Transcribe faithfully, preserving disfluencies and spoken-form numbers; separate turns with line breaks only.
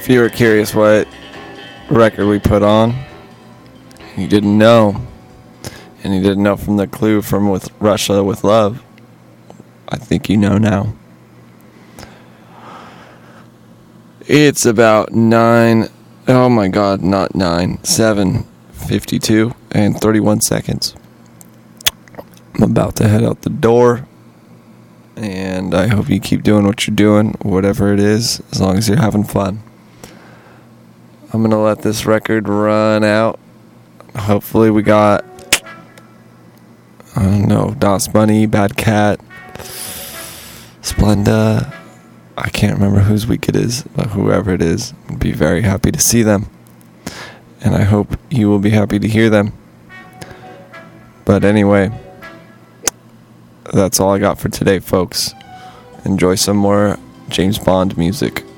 If you were curious what record we put on, you didn't know, and you didn't know from the clue from With Russia With Love, I think you know now. It's about nine, oh my god, not nine, seven fifty-two and thirty-one seconds. I'm about to head out the door, and I hope you keep doing what you're doing, whatever it is, as long as you're having fun. I'm going to let this record run out. Hopefully we got, I don't know, Das Bunny, Bad Cat, Splenda. I can't remember whose week it is, but whoever it is, I'd be very happy to see them. And I hope you will be happy to hear them. But anyway, that's all I got for today, folks. Enjoy some more James Bond music.